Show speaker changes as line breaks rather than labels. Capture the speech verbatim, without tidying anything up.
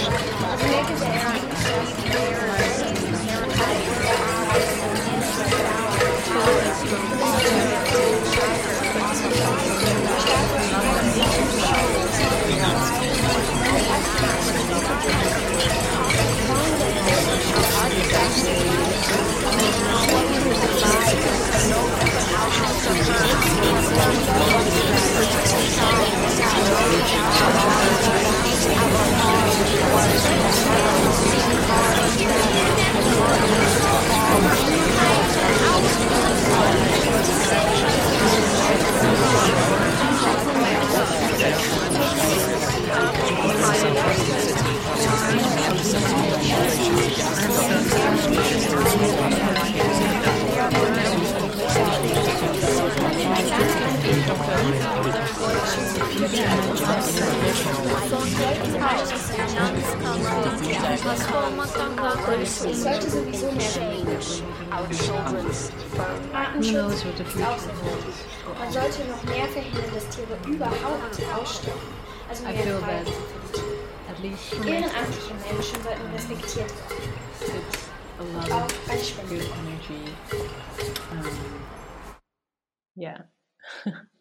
Also ich denke, der ist nicht Es sollte sowieso mehr Artenschutz auch sehr wichtig. Man sollte noch mehr verhindern, dass Tiere überhaupt aussterben. Also mehr Freiheit. Ehrenamtliche Menschen sollten respektiert werden. Und auch eine Spende.
Yeah.